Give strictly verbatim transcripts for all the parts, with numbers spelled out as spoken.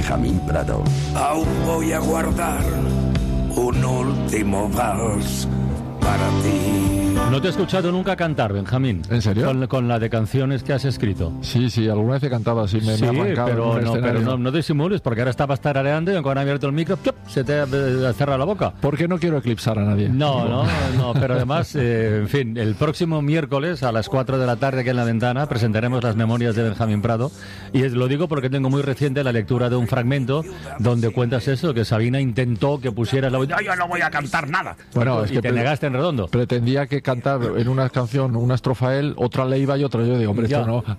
Benjamín Prado. Aún voy a guardar un último vals para ti. No te he escuchado nunca cantar, Benjamín. ¿En serio? Con, con la de canciones que has escrito. Sí, sí, alguna vez he cantado así, me, Sí, me he arrancado en pero, un no, pero escenario. no, no disimules, porque ahora estabas tarareando y cuando han abierto el micro, ¡plup!, se te ha eh, cerrado la boca. Porque no quiero eclipsar a nadie. No, no, no, pero además, eh, en fin, el próximo miércoles a las cuatro de la tarde aquí en La Ventana presentaremos las memorias de Benjamín Prado, y es, lo digo porque tengo muy reciente la lectura de un fragmento donde cuentas eso, que Sabina intentó que pusieras la voz, ¡ay, yo no voy a cantar nada! Bueno, y es que te pre- negaste en redondo. Pretendía que cantar en una canción una estrofa él, otra Leiva y otra yo. Digo, hombre, Ya. esto no.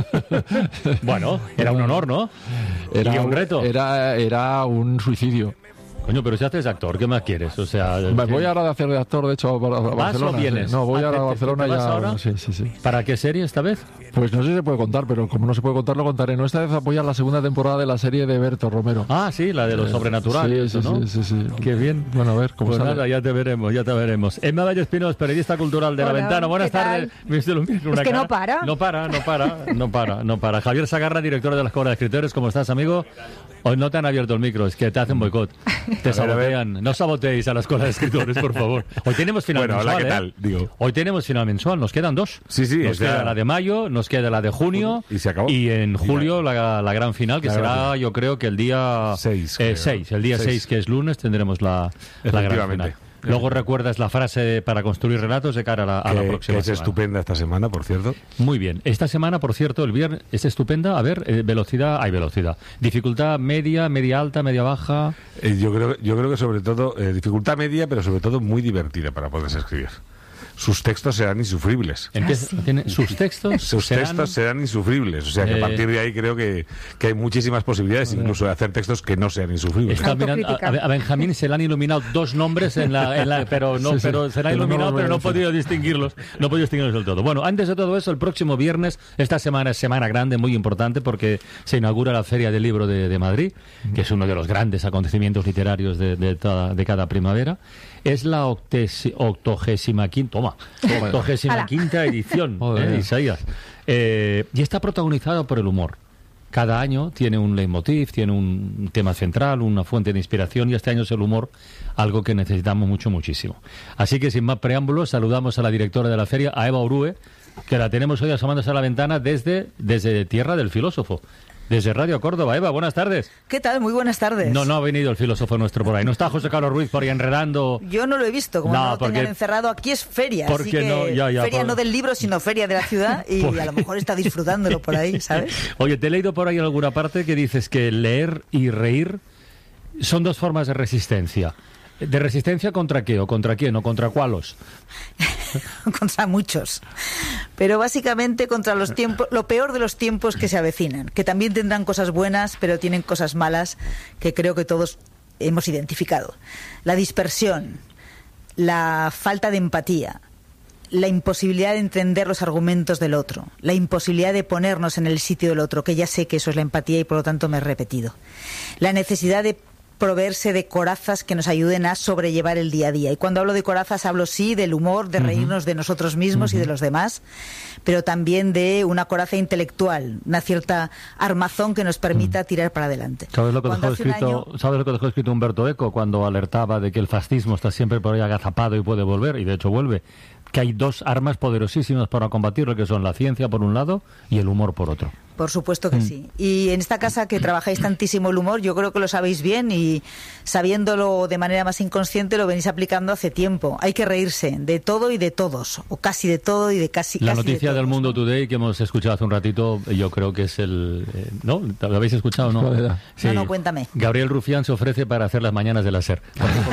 Bueno, era un honor, ¿no? Era Y un reto. Era, era un suicidio. Coño, pero si haces actor, ¿qué más quieres? O sea, Me voy ahora de hacer de actor, de hecho, a, a ¿Vas Barcelona. o vienes? Sí. No, voy Ah, ahora a ¿te- te- Barcelona te vas ya. ahora? Sí, sí, sí. ¿Para qué serie esta vez? Pues no sé si se puede contar, pero como no se puede contar, lo contaré. No, esta vez apoya la segunda temporada de la serie de Berto Romero. Ah, sí, la de lo sobrenatural. Sí, y eso, sí, ¿no? sí, sí, sí. Qué bien. Bueno, a ver cómo Pues sale. nada, ya te veremos, ya te veremos. Emma Vallespinos, periodista cultural de Hola, La Ventana. Buenas ¿qué tal? tardes. Mister Lumbir, una que no cara. para. No para, no para, no para, no para. Javier Sagarra, director de la Escuela de Escritores. ¿Cómo estás, amigo? Hoy no te han abierto el micro, es que te hacen boicot. Te sabotean. No saboteéis a la Escuela de Escritores, por favor. Hoy tenemos final Bueno, mensual, hola, ¿qué ¿eh? tal? Digo. Hoy tenemos final mensual, nos quedan dos. Sí, sí, Nos o sea- queda la de mayo, nos queda la de junio. Y se acabó. Y en Y julio la, la gran final, que la gran será, final. yo creo que el día Seis, eh, creo. seis, el día Seis. seis, que es lunes, tendremos la, la gran Efectivamente. final. Luego recuerdas la frase para construir relatos de cara a la, a la Que, próxima que es semana. estupenda esta semana, por cierto. Muy bien. Esta semana, por cierto, el viernes es estupenda. A ver, eh, velocidad, hay velocidad. Dificultad media, media alta, media baja. Eh, yo creo yo creo que sobre todo, eh, dificultad media, pero sobre todo muy divertida para poderse escribir. Sus textos serán insufribles. Empieza, tiene sus textos. Sus serán- textos serán insufribles. O sea que Eh, a partir de ahí creo que, que hay muchísimas posibilidades incluso de hacer textos que no sean insufribles. Está mirando, a, a Benjamín se le han iluminado dos nombres en la, en la pero no, Sí, sí. pero se le ha Pero no iluminado, los voy pero a no ha decir. podido distinguirlos, no ha podido distinguirlos del todo. Bueno, antes de todo eso, el próximo viernes, esta semana es semana grande, muy importante, porque se inaugura la Feria del Libro de, de Madrid, que es uno de los grandes acontecimientos literarios de, de, toda- de cada primavera. Es la octesi- octogésima quinta, toma, octogésima Ala. quinta edición, Joder. eh, Isaías. Eh, y está protagonizado por el humor. Cada año tiene un leitmotiv, tiene un tema central, una fuente de inspiración, y este año es el humor, algo que necesitamos mucho, muchísimo. Así que sin más preámbulos, saludamos a la directora de la feria, a Eva Orue, que la tenemos hoy asomándose a la ventana desde, desde Tierra del Filósofo, desde Radio Córdoba. Eva, buenas tardes. ¿Qué tal? Muy buenas tardes. No, no ha venido el filósofo nuestro por ahí. No está José Carlos Ruiz por ahí enredando. Yo no lo he visto, como No, no, lo porque- tengan encerrado. Aquí es feria, porque así que no, ya, ya, feria por- no del libro, sino feria de la ciudad, y Por- a lo mejor está disfrutándolo por ahí, ¿sabes? Oye, te he leído por ahí en alguna parte que dices que leer y reír son dos formas de resistencia. ¿De resistencia contra qué? ¿O contra quién? ¿O contra cuáles? Contra muchos. Pero básicamente contra los tiempos, lo peor de los tiempos que se avecinan, que también tendrán cosas buenas, pero tienen cosas malas que creo que todos hemos identificado. La dispersión, la falta de empatía, la imposibilidad de entender los argumentos del otro, la imposibilidad de ponernos en el sitio del otro, que ya sé que eso es la empatía y por lo tanto me he repetido. La necesidad de proveerse de corazas que nos ayuden a sobrellevar el día a día. Y cuando hablo de corazas hablo sí del humor, de reírnos de nosotros mismos y de los demás, pero también de una coraza intelectual, una cierta armazón que nos permita tirar para adelante. ¿Sabes lo que Cuando dejó hace un escrito, año- ¿sabes lo que dejó escrito Humberto Eco cuando alertaba de que el fascismo está siempre por ahí agazapado y puede volver? Y de hecho vuelve. Que hay dos armas poderosísimas para combatirlo, que son la ciencia por un lado y el humor por otro. Por supuesto que sí. Y en esta casa que trabajáis tantísimo el humor, yo creo que lo sabéis bien y sabiéndolo de manera más inconsciente lo venís aplicando hace tiempo. Hay que reírse de todo y de todos, o casi de todo y de casi La casi de noticia del todos. Mundo Today que hemos escuchado hace un ratito, yo creo que es el... eh, ¿No? ¿Lo habéis escuchado o no? ¿Cuál era? Sí. No, no, cuéntame. Gabriel Rufián se ofrece para hacer las mañanas de la SER.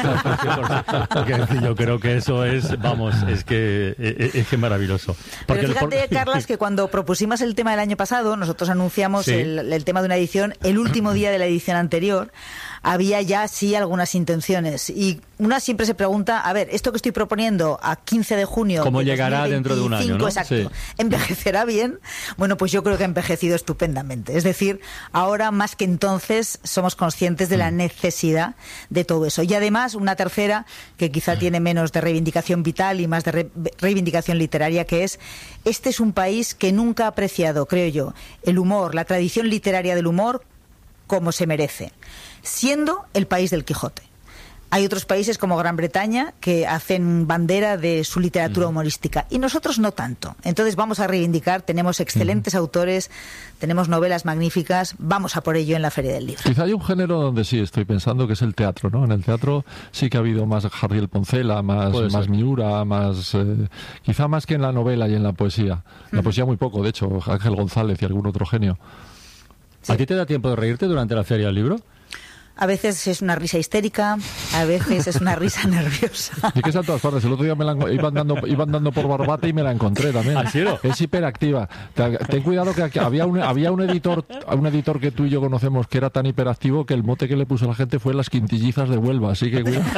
Porque yo creo que eso es, vamos, es que es, es que maravilloso. Porque Pero el por- fíjate, Carlas, que cuando propusimos el tema del año pasado, nosotros anunciamos Sí. el, el tema de una edición, el último día de la edición anterior, había ya sí algunas intenciones. Y una siempre se pregunta, a ver, esto que estoy proponiendo a quince de junio... ¿Cómo de llegará dentro de un año, no? Exacto. Sí. ¿Envejecerá bien? Bueno, pues yo creo que ha envejecido estupendamente. Es decir, ahora más que entonces somos conscientes de la necesidad de todo eso. Y además, una tercera, que quizá tiene menos de reivindicación vital y más de re- reivindicación literaria, que es, este es un país que nunca ha apreciado, creo yo, el humor, la tradición literaria del humor, como se merece, siendo el país del Quijote. Hay otros países como Gran Bretaña que hacen bandera de su literatura humorística y nosotros no tanto. Entonces vamos a reivindicar, tenemos excelentes autores, tenemos novelas magníficas, vamos a por ello en la Feria del Libro. Quizá hay un género donde sí estoy pensando que es el teatro, ¿no? En el teatro sí que ha habido más Jardiel Poncela, más, más Miura, más eh, quizá más que en la novela y en la poesía. La uh-huh. poesía muy poco, de hecho, Ángel González y algún otro genio. Sí. ¿A ti te da tiempo de reírte durante la Feria del Libro? A veces es una risa histérica, a veces es una risa nerviosa. Y que es a todas partes. El otro día me la iban dando, iban dando por Barbate y me la encontré también. ¿Ah, sí? Es hiperactiva. Ten cuidado que había un, había un editor, un editor que tú y yo conocemos que era tan hiperactivo que el mote que le puso a la gente fue las quintillizas de Huelva. Así que cuidado,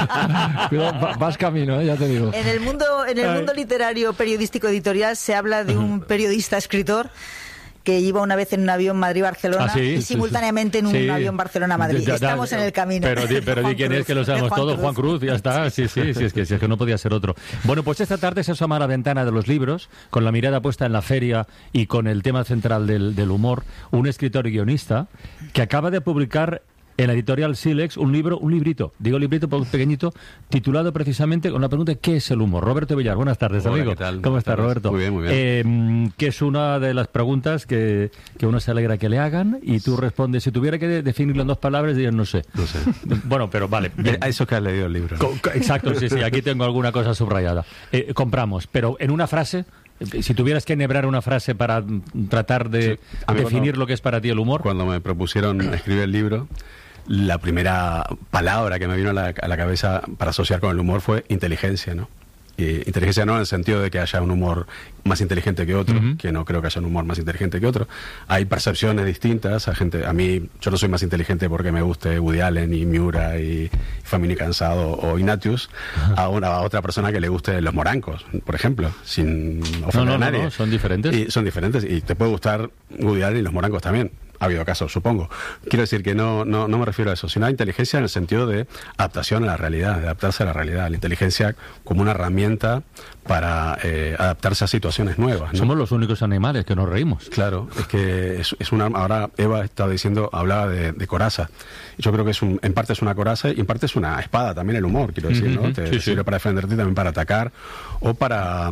cuidado vas camino, ¿eh? Ya te digo. En el mundo, en el mundo literario, periodístico, editorial se habla de un periodista escritor que iba una vez en un avión Madrid-Barcelona ¿Ah, sí? y simultáneamente en un sí. avión Barcelona-Madrid. Ya, ya, Estamos en el camino. Pero, pero di quién es, que lo sabemos todos. Juan Cruz, ya está. Sí, sí, sí, es que, sí, es que no podía ser otro. Bueno, pues esta tarde se asoma a la ventana de los libros, con la mirada puesta en la feria y con el tema central del, del humor, un escritor y guionista que acaba de publicar en la editorial Silex un libro, un librito, digo librito porque pequeñito, titulado precisamente con la pregunta ¿qué es el humor? Roberto Villar, buenas tardes, Hola, amigo. ¿qué tal? ¿Cómo estás, Roberto? Muy bien, muy bien. Eh, que es una de las preguntas que, que uno se alegra que le hagan y tú respondes, si tuviera que definirlo en dos palabras, dirías no sé. No sé. Bueno, pero vale. Bien. A eso que has leído el libro. Co- co- exacto, sí, sí, aquí tengo alguna cosa subrayada. Eh, compramos, pero en una frase, si tuvieras que enhebrar una frase para tratar de Sí. A mí definir cuando, lo que es para ti el humor. Cuando me propusieron escribir el libro, la primera palabra que me vino a la, a la cabeza para asociar con el humor fue inteligencia, ¿no? Y inteligencia no en el sentido de que haya un humor más inteligente que otro, uh-huh. que no creo que haya un humor más inteligente que otro. Hay percepciones distintas. A gente, a mí, yo no soy más inteligente porque me guste Woody Allen y Miura y Famini Cansado o Ignatius, uh-huh. a, una, a otra persona que le guste Los Morancos, por ejemplo, sin ofender no, no, a nadie. No, no, son diferentes. Y son diferentes y te puede gustar Woody Allen y Los Morancos también. Ha habido casos, supongo. Quiero decir que no, no, no me refiero a eso, sino a inteligencia en el sentido de adaptación a la realidad, de adaptarse a la realidad. La inteligencia como una herramienta para eh, adaptarse a situaciones nuevas, ¿no? Somos los únicos animales que nos reímos. Claro, es que es, es una... Ahora Eva estaba diciendo, hablaba de, de coraza. Yo creo que es un, en parte es una coraza y en parte es una espada también el humor, quiero decir, ¿no? Uh-huh. Te sí, sirve sí. para defenderte y también para atacar o para...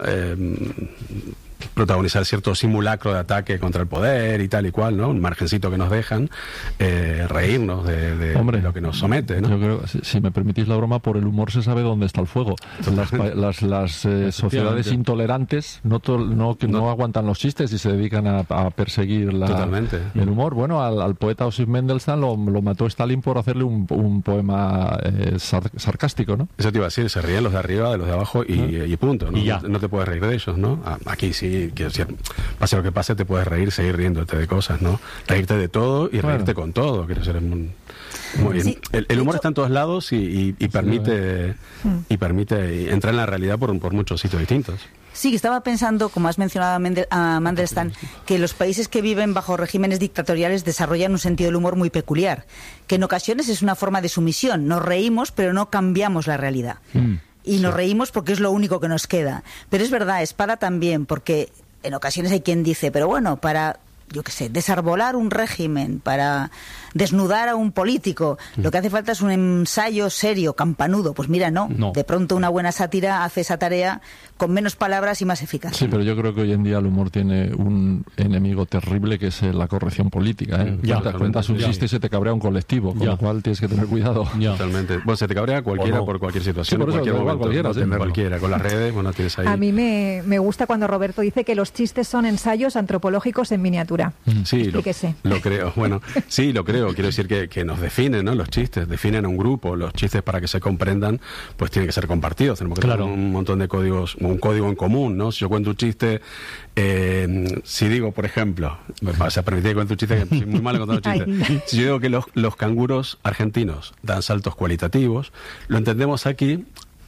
Eh, protagonizar cierto simulacro de ataque contra el poder y tal y cual, ¿no? Un margencito que nos dejan, eh, reírnos de, de, Hombre, de lo que nos somete, ¿no? Yo creo, si, si me permitís la broma, por el humor se sabe dónde está el fuego. Las, las, las eh, sociedades intolerantes no, to, no, que no, no aguantan los chistes y se dedican a, a perseguir la, Totalmente. el humor. Bueno, al, al poeta Osip Mendelstam lo, lo mató Stalin por hacerle un, un poema eh, sar, sarcástico, ¿no? Eso te iba a decir, se ríen los de arriba de los de abajo y, ¿no? y punto, ¿no? Y ya. No te puedes reír de ellos, ¿no? Aquí sí. Quiero decir, pase lo que pase, te puedes reír, seguir riéndote de cosas, ¿no? Reírte de todo y bueno. reírte con todo. Quiero decir, muy, muy bien. Sí, el, el humor hecho, está en todos lados y, y, y permite sí, y permite entrar en la realidad por, por muchos sitios distintos. Sí, estaba pensando, como has mencionado a, Mendel, a Mandelstam, que los países que viven bajo regímenes dictatoriales desarrollan un sentido del humor muy peculiar, que en ocasiones es una forma de sumisión. Nos reímos, pero no cambiamos la realidad. Mm. Y nos sí. reímos porque es lo único que nos queda. Pero es verdad, espada también, porque en ocasiones hay quien dice, pero bueno, para, yo qué sé, desarbolar un régimen, para desnudar a un político, mm. lo que hace falta es un ensayo serio, campanudo. Pues mira, no. no. De pronto una buena sátira hace esa tarea con menos palabras y más eficaz. Sí, pero yo creo que hoy en día el humor tiene un enemigo terrible que es la corrección política, ¿eh? Ya, Cuentas, cuentas un ya. chiste y se te cabrea un colectivo, con ya. lo cual tienes que tener cuidado. Ya. Totalmente. Bueno, se te cabrea cualquiera no. por cualquier situación, Sí, por eso, cualquier igual, momento, cualquiera, no sí. tener cualquiera. Con las redes, bueno, tienes ahí... A mí me, me gusta cuando Roberto dice que los chistes son ensayos antropológicos en miniatura. Sí, lo, Explíquese. lo creo. Bueno, sí, lo creo. Quiero decir que, que nos definen, ¿no? Los chistes, definen a un grupo. Los chistes, para que se comprendan, pues tienen que ser compartidos. Tenemos que claro. tener un montón de códigos, un código en común, ¿no? Si yo cuento un chiste, eh, si digo, por ejemplo, me vas a permitir que cuente un chiste, que soy muy malo contando chistes. Ay. Si yo digo que los, los canguros argentinos dan saltos cualitativos, lo entendemos aquí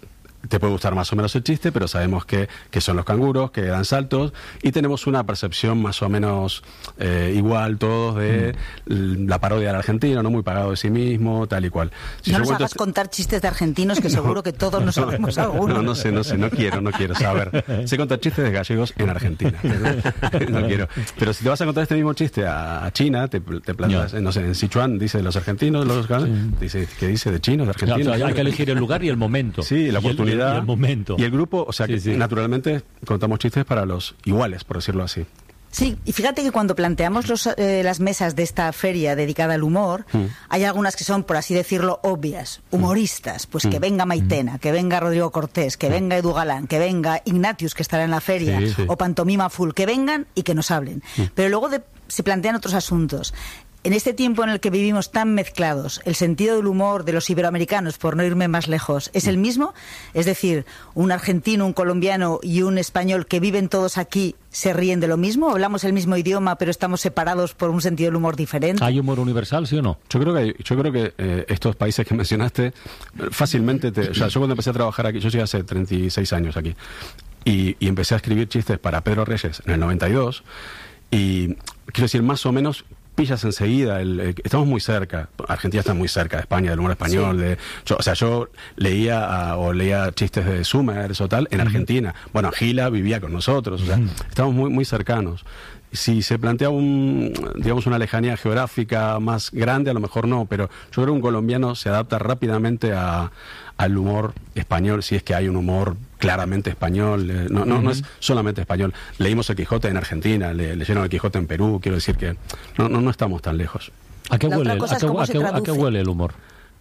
te puede gustar más o menos el chiste, pero sabemos que, que son los canguros, que dan saltos, y tenemos una percepción más o menos eh, igual todos de mm. la parodia del argentino, no muy pagado de sí mismo, tal y cual. Si no nos cuento... hagas contar chistes de argentinos, que seguro que todos nos sabemos alguno. No, no sé, no sé, no quiero, no quiero saber. Sé contar chistes de gallegos en Argentina. No quiero. Pero si te vas a contar este mismo chiste a, a China, te, te plantas, no. no sé, en Sichuan dice de los argentinos, los sí. dice, ¿qué dice de chinos, de argentinos? Claro, hay que elegir el lugar y el momento. Sí, la oportunidad. Y el, y el momento. Y el grupo, o sea, sí, que sí. naturalmente contamos chistes para los iguales, por decirlo así. Sí, y fíjate que cuando planteamos los, eh, las mesas de esta feria dedicada al humor, mm. hay algunas que son, por así decirlo, obvias, humoristas, pues mm. que venga Maitena, mm. que venga Rodrigo Cortés, que mm. venga Edu Galán, que venga Ignatius, que estará en la feria, sí, sí. o Pantomima Full, que vengan y que nos hablen. Mm. Pero luego de, se plantean otros asuntos. En este tiempo en el que vivimos tan mezclados, ¿el sentido del humor de los iberoamericanos, por no irme más lejos, es el mismo? Es decir, un argentino, un colombiano y un español que viven todos aquí se ríen de lo mismo. ¿Hablamos el mismo idioma, pero estamos separados por un sentido del humor diferente? ¿Hay humor universal, sí o no? Yo creo que hay, yo creo que eh, estos países que mencionaste fácilmente... Te, o sea, yo cuando empecé a trabajar aquí, yo llegué hace treinta y seis años aquí, y, y empecé a escribir chistes para Pedro Reyes en el noventa y dos, y quiero decir, más o menos... pillas enseguida, el, el, estamos muy cerca, Argentina está muy cerca de España, del humor español, sí. de, yo, o sea, yo leía a, o leía chistes de Summers o tal en uh-huh. Argentina, bueno, Gila vivía con nosotros, o sea, uh-huh. estamos muy, muy cercanos. Si se plantea un, digamos, una lejanía geográfica más grande, a lo mejor no, pero yo creo que un colombiano se adapta rápidamente a, al humor español, si es que hay un humor claramente español, eh, no, no, uh-huh. no es solamente español. Leímos el Quijote en Argentina, le, leyeron el Quijote en Perú, quiero decir que no, no, no estamos tan lejos. ¿A qué, huele, a, qué, a, qué, ¿A qué huele el humor?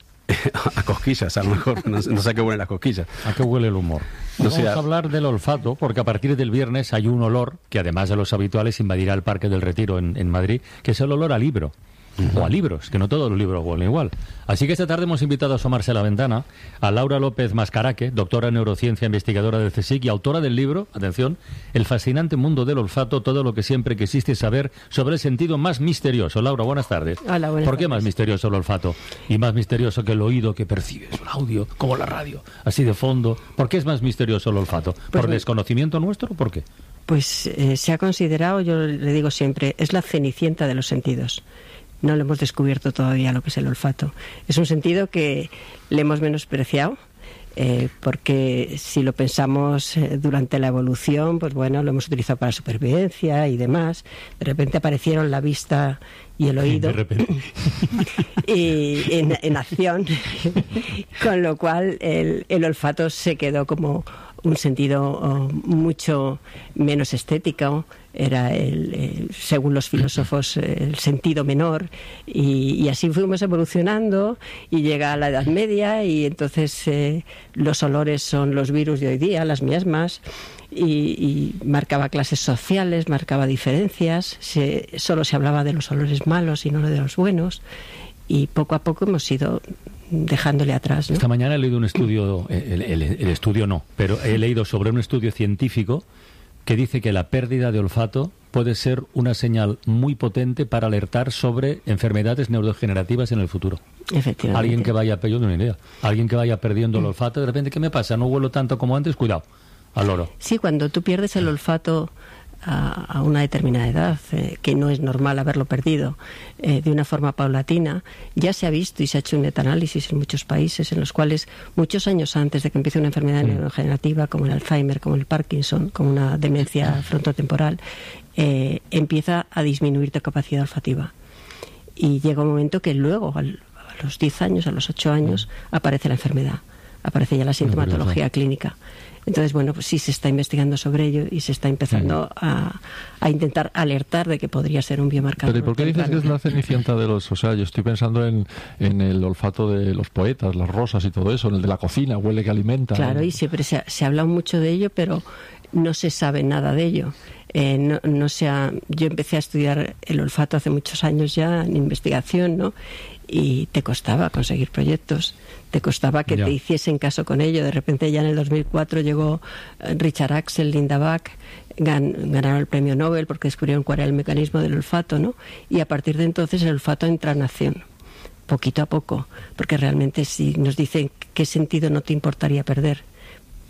A cosquillas, a lo mejor, no, no sé a qué huelen las cosquillas. ¿A qué huele el humor? No Vamos sé, a... a hablar del olfato, porque a partir del viernes hay un olor que además de los habituales invadirá el Parque del Retiro en, en Madrid, que es el olor a libro. Uh-huh. O a libros, que no todos los libros huelen igual. Así que esta tarde hemos invitado a asomarse a la ventana a Laura López Mascaraque, doctora en neurociencia, investigadora del CSIC y autora del libro, atención, El fascinante mundo del olfato, todo lo que siempre quisiste saber sobre el sentido más misterioso. Laura, buenas tardes. Hola, buenas ¿Por qué tardes. Más misterioso el olfato? Y más misterioso que el oído que percibes, un audio, como la radio, así de fondo. ¿Por qué es más misterioso el olfato? ¿Por pues, desconocimiento nuestro o por qué? Pues eh, se ha considerado, yo le digo siempre, es la cenicienta de los sentidos. No le hemos descubierto todavía lo que es el olfato. Es un sentido que le hemos menospreciado, eh, porque si lo pensamos eh, durante la evolución, pues bueno, lo hemos utilizado para supervivencia y demás. De repente aparecieron la vista y el oído de repente. y en, en acción, con lo cual el, el olfato se quedó como un sentido oh, mucho menos estético. Era, el, el, según los filósofos, el sentido menor, y, y así fuimos evolucionando, y llega a la Edad Media, y entonces eh, los olores son los virus de hoy día, las miasmas, y, y marcaba clases sociales, marcaba diferencias, se, solo se hablaba de los olores malos y no de los buenos, y poco a poco hemos ido dejándole atrás, ¿no? Esta mañana he leído un estudio, el, el, el estudio no, pero he leído sobre un estudio científico que dice que la pérdida de olfato puede ser una señal muy potente para alertar sobre enfermedades neurodegenerativas en el futuro. Efectivamente. Alguien que vaya, yo no tengo ni idea, alguien que vaya perdiendo el olfato, de repente, ¿qué me pasa? No huelo tanto como antes, cuidado, al loro. Sí, cuando tú pierdes el olfato a, a una determinada edad, eh, que no es normal haberlo perdido, eh, de una forma paulatina, ya se ha visto y se ha hecho un metaanálisis en muchos países en los cuales muchos años antes de que empiece una enfermedad neurodegenerativa como el Alzheimer, como el Parkinson, como una demencia frontotemporal, eh, empieza a disminuir tu capacidad olfativa. Y llega un momento que luego, al, a los diez años, a los ocho años, aparece la enfermedad, aparece ya la sintomatología clínica. Entonces, bueno, pues sí se está investigando sobre ello y se está empezando a, a intentar alertar de que podría ser un biomarcador. Pero ¿y por qué dices que es la cenicienta de los...? O sea, yo estoy pensando en, en el olfato de los poetas, las rosas y todo eso, en el de la cocina, huele que alimenta. Claro, ¿no? Y siempre se ha, se ha hablado mucho de ello, pero no se sabe nada de ello. Eh, no, no se ha, yo empecé a estudiar el olfato hace muchos años ya en investigación, ¿no? Y te costaba conseguir proyectos, te costaba que ya. te hiciesen caso con ello. De repente ya en el dos mil cuatro llegó Richard Axel, Linda Bach, gan, ganaron el premio Nobel porque descubrieron cuál era el mecanismo del olfato, ¿no? Y a partir de entonces el olfato entra en acción, poquito a poco, porque realmente si nos dicen qué sentido no te importaría perder,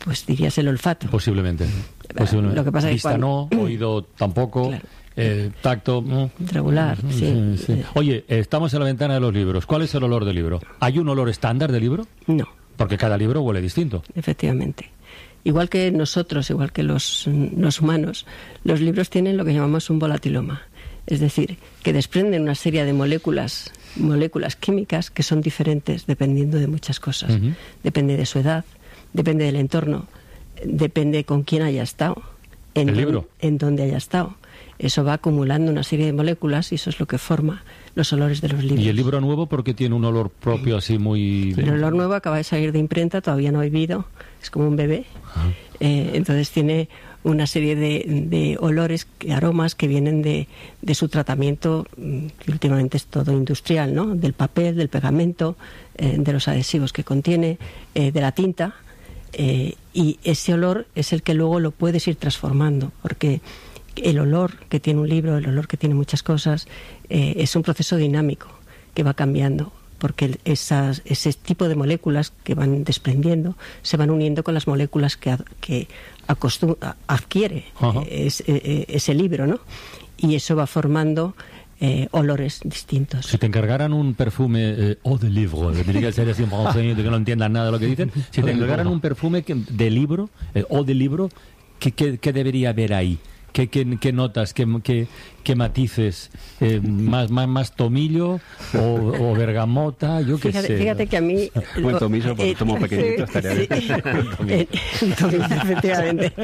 pues dirías el olfato. Posiblemente. Posiblemente. Lo que pasa es que Vista cuando... no, oído tampoco. Claro. Eh, tacto, no. Regular, sí. Sí, sí. Oye, estamos en la ventana de los libros. ¿Cuál es el olor del libro? ¿Hay un olor estándar de libro? No. Porque cada libro huele distinto. Efectivamente. Igual que nosotros, igual que los, los humanos, los libros tienen lo que llamamos un volatiloma. Es decir, que desprenden una serie de moléculas, moléculas químicas que son diferentes dependiendo de muchas cosas. Uh-huh. Depende de su edad, depende del entorno, depende con quién haya estado, en, ¿El don, libro? en dónde haya estado. Eso va acumulando una serie de moléculas y eso es lo que forma los olores de los libros. ¿Y el libro nuevo por qué tiene un olor propio así muy...? El olor nuevo acaba de salir de imprenta, todavía no ha vivido, es como un bebé. Uh-huh. Eh, entonces tiene una serie de, de olores, aromas que vienen de, de su tratamiento, que últimamente es todo industrial, ¿no? Del papel, del pegamento, eh, de los adhesivos que contiene, eh, de la tinta. Eh, y ese olor es el que luego lo puedes ir transformando, porque el olor que tiene un libro, el olor que tiene muchas cosas, eh, es un proceso dinámico que va cambiando, porque esas, ese tipo de moléculas que van desprendiendo se van uniendo con las moléculas que, que acostum, adquiere uh-huh. es, eh, ese libro, ¿no? Y eso va formando eh, olores distintos. Si te encargaran un perfume eh, eau de livre, que tiene que ser así un francés, que no entiendan nada de lo que dicen, si te encargaran un perfume que, de libro, eh, eau de libro, ¿qué, qué, qué debería haber ahí? ¿Qué, qué, qué notas, qué, qué, qué matices? Eh, más, más, ¿Más tomillo o, o bergamota? Yo qué fíjate, sé. Fíjate que a mí... Buen tomillo, porque eh, tomo pequeñito, sí, estaría sí, bien. tomillo. tomillo, efectivamente.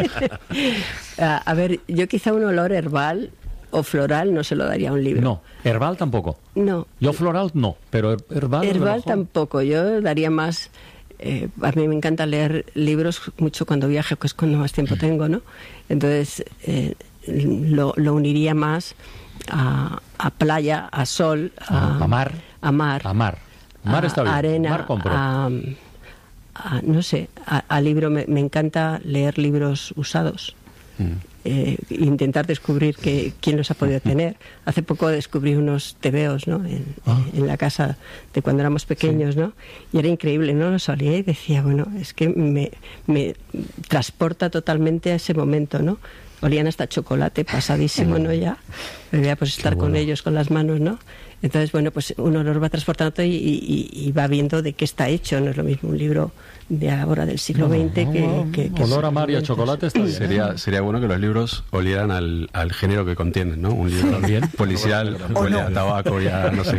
a, a ver, yo quizá un olor herbal o floral no se lo daría a un libro. No, herbal tampoco. No. Yo floral no, pero herbal... Herbal tampoco, yo daría más... Eh, a mí me encanta leer libros mucho cuando viajo, que es cuando más tiempo tengo, ¿no? Entonces eh, lo, lo uniría más a, a playa, a sol, a, a mar, a mar, a mar, mar está bien, arena, mar compro. A, a, no sé, a, a libro. Me, me encanta leer libros usados. Mm. Eh, intentar descubrir que, quién los ha podido tener. Hace poco descubrí unos tebeos, ¿no? En, ah. en la casa de cuando éramos pequeños, sí. ¿no? Y era increíble, ¿no? Los olía y decía, bueno, es que me, me transporta totalmente a ese momento, ¿no? Olían hasta chocolate, pasadísimo, ¿no? Ya. Debía pues estar bueno. con ellos, con las manos, ¿no? Entonces, bueno, pues un olor va transportando y, y, y va viendo de qué está hecho. No es lo mismo un libro de ahora del siglo veinte no, no, que, que, que... Olor a mar y a chocolate está bien. Sería, sería bueno que los libros olieran al, al género que contienen, ¿no? Un libro también policial huele a tabaco y a no sé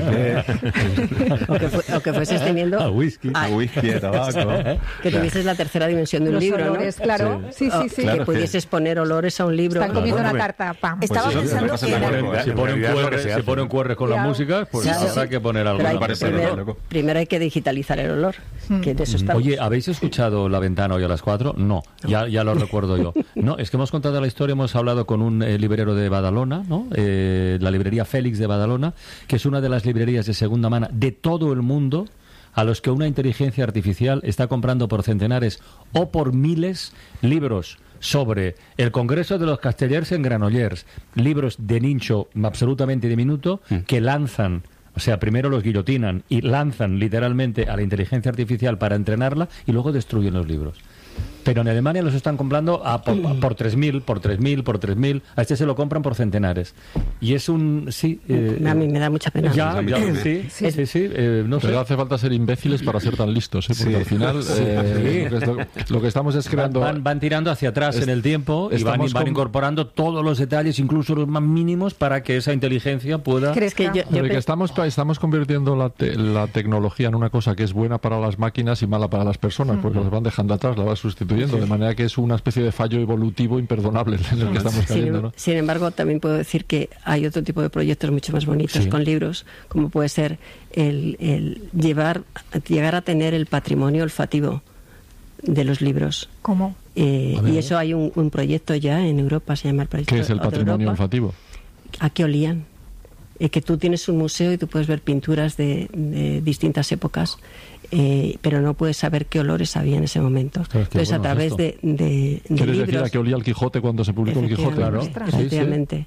qué. O que, fue, o que fueses teniendo... A whisky. A, a whisky, a tabaco. Que tuvieses la tercera dimensión de un los libro, olores, ¿no? claro. Sí, sí, sí. Claro, que pudieses que... poner olores a un libro. Están comiendo claro. una tarta, pam. Estaba pues pensando eso, que... Era... Si ponen Q R, si ponen Q R con claro. la música, pues sí, habrá sí. que poner algo. Hay, primero, primero hay que digitalizar el olor. Mm. Que de eso estamos. Oye, ¿habéis escuchado La Ventana hoy a las cuatro? No, no. Ya, ya lo recuerdo yo. No, es que hemos contado la historia, hemos hablado con un eh, librero de Badalona, ¿no? Eh, la librería Félix de Badalona, que es una de las librerías de segunda mano de todo el mundo, a los que una inteligencia artificial está comprando por centenares o por miles libros sobre el Congreso de los Castellers en Granollers, libros de nicho absolutamente diminuto mm. que lanzan, o sea, primero los guillotinan y lanzan literalmente a la inteligencia artificial para entrenarla y luego destruyen los libros. Pero en Alemania los están comprando a por, a por tres mil, por tres mil, por tres mil. A este se lo compran por centenares. Y es un... sí. Eh, a mí me da mucha pena. Ya, ya sí, sí, sí. sí eh, no Pero sé. hace falta ser imbéciles para ser tan listos, ¿eh? Porque sí. al final sí. eh, lo, que es, lo que estamos es creando... Van, van, van tirando hacia atrás es, en el tiempo y van, van con... incorporando todos los detalles, incluso los más mínimos, para que esa inteligencia pueda... ¿Crees que yo, yo Pero pe... que estamos, estamos convirtiendo la, te, la tecnología en una cosa que es buena para las máquinas y mala para las personas, mm. porque las van dejando atrás, las van sustituyendo, sí. de manera que es una especie de fallo evolutivo imperdonable en el que estamos cayendo, sin, ¿no? Sin embargo, también puedo decir que hay otro tipo de proyectos mucho más bonitos sí. con libros, como puede ser el, el llevar, llegar a tener el patrimonio olfativo de los libros. ¿Cómo? Eh, y eso hay un, un proyecto ya en Europa, se llama el proyecto. ¿Qué es el patrimonio Europa, olfativo? ¿A qué olían? Eh, que tú tienes un museo y tú puedes ver pinturas de, de distintas épocas, eh, pero no puedes saber qué olores había en ese momento. Claro, es que Entonces, bueno, a través de, de, de ¿Quieres libros... decir a qué olía el Quijote cuando se publicó el Quijote? Claro, efectivamente. Sí,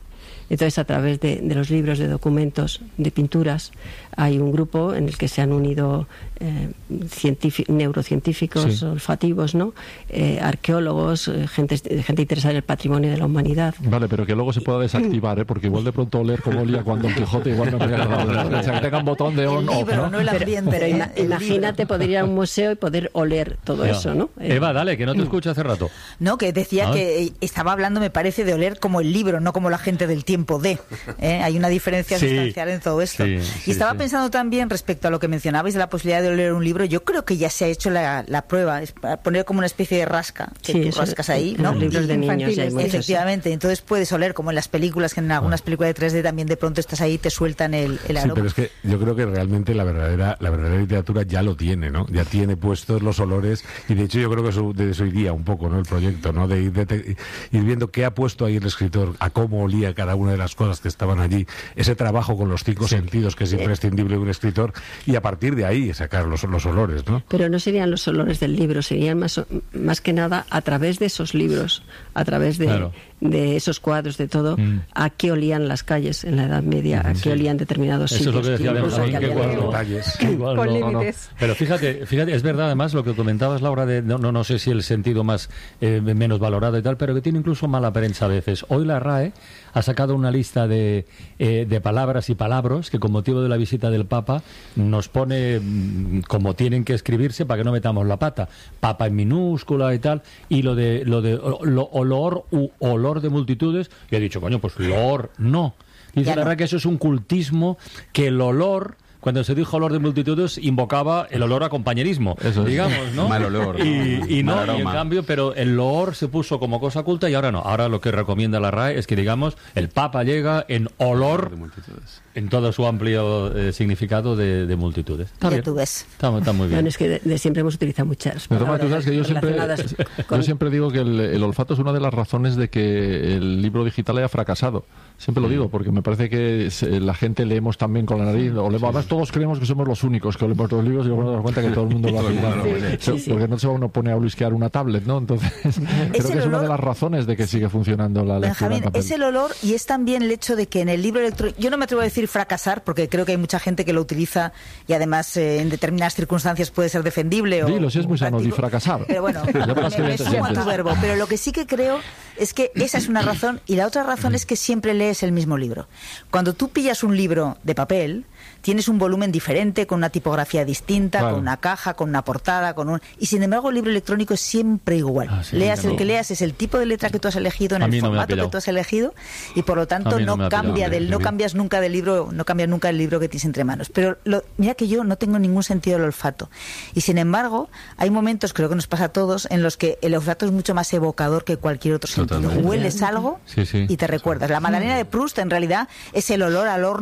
Entonces, a través de, de los libros, de documentos, de pinturas, hay un grupo en el que se han unido eh, neurocientíficos, sí. olfativos, ¿no? Eh, arqueólogos, eh, gente, gente interesada en el patrimonio de la humanidad. Vale, pero que luego se pueda desactivar, ¿eh? Porque igual de pronto oler como olía cuando el Quijote igual no me ha agradado. O sea, que tenga un botón de on off, ¿no? no el ambiente, pero, pero el imagínate libro. poder ir a un museo y poder oler todo ya. eso, ¿no? Eva, dale, que no te escucho hace rato. No, que decía ¿Ah? que estaba hablando, me parece, de oler como el libro, no como la gente del tiempo de. ¿eh? Hay una diferencia sí. sustancial en todo esto. Sí, y sí, estaba sí. pensando también respecto a lo que mencionabais de la posibilidad de oler un libro. Yo creo que ya se ha hecho la, la prueba, es poner como una especie de rasca, que sí, tú eso, rascas ahí, en ¿no? los libros de niños ya hay muchos, efectivamente, sí. entonces puedes oler como en las películas, que en algunas películas de tres D también de pronto estás ahí y te sueltan el, el aroma. Sí, pero es que yo creo que realmente la verdadera la verdadera literatura ya lo tiene, ¿no? Ya tiene puestos los olores, y de hecho yo creo que eso, de eso iría un poco, ¿no? El proyecto, ¿no? De ir, de, de, ir viendo qué ha puesto ahí el escritor, a cómo olía cada una de las cosas que estaban allí, ese trabajo con los cinco sí. sentidos que es imprescindible de un escritor, y a partir de ahí sacar los, los olores, ¿no? Pero no serían los olores del libro, serían más, más que nada a través de esos libros, a través de, claro. de esos cuadros, de todo, mm. a qué olían las calles en la Edad Media, a qué sí. olían determinados Eso sitios. Eso es lo que decía Benjamín, que igual, detalles. Que igual con no, límites. No. Pero fíjate, fíjate, es verdad además lo que comentabas, Laura, de no, no, no sé si el sentido más eh, menos valorado y tal, pero que tiene incluso mala prensa a veces. Hoy la RAE ha sacado una lista de, eh, de palabras y palabras que con motivo de la visita del Papa nos pone mm, como tienen que escribirse para que no metamos la pata. Papa en minúscula y tal, y lo de lo de lo, olor u olor de multitudes, y he dicho, coño, pues olor no. Dice la RAE que eso es un cultismo, que el olor, cuando se dijo olor de multitudes, invocaba el olor a compañerismo, eso digamos, es. ¿no? Mal olor. Y, y no, Mal y en cambio, pero el olor se puso como cosa culta y ahora no. Ahora lo que recomienda la RAE es que, digamos, el Papa llega en olor de multitudes, en todo su amplio eh, significado de, de multitudes. Está ya bien. tú ves. Está, está muy bien. Bueno, es que de, de siempre hemos utilizado muchas palabras tú sabes que yo siempre, con... yo siempre digo que el, el olfato es una de las razones de que el libro digital haya fracasado. Siempre lo digo, porque me parece que la gente leemos también con la nariz, o leemos, además todos creemos que somos los únicos que olemos los libros y luego nos damos cuenta que todo el mundo lo hace igual. Sí, sí, sí. Porque no se uno pone a blusquear una tablet, ¿no? Entonces, creo que es olor, una de las razones de que sigue funcionando la lectura Benjamín, en papel. Es el olor y es también el hecho de que en el libro electrónico, yo no me atrevo a decir fracasar, porque creo que hay mucha gente que lo utiliza y además eh, en determinadas circunstancias puede ser defendible. Dilo, o, si es muy sano, di fracasar. Pero bueno, me, me sumo a tu verbo. Pero lo que sí que creo es que esa es una razón, y la otra razón es que siempre lees el mismo libro. Cuando tú pillas un libro de papel, tienes un volumen diferente, con una tipografía distinta, claro. con una caja, con una portada, con un... Y sin embargo el libro electrónico es siempre igual. Ah, sí, leas no. el que leas, es el tipo de letra que tú has elegido, en el no formato que tú has elegido, y por lo tanto no, no cambia del, no cambias nunca del libro, no cambias nunca el libro que tienes entre manos. Pero lo, mira que yo no tengo ningún sentido del olfato. Y sin embargo, hay momentos, creo que nos pasa a todos, en los que el olfato es mucho más evocador que cualquier otro sentido. Totalmente. Hueles algo sí, sí. y te recuerdas. La Magdalena de Proust en realidad es el olor al horno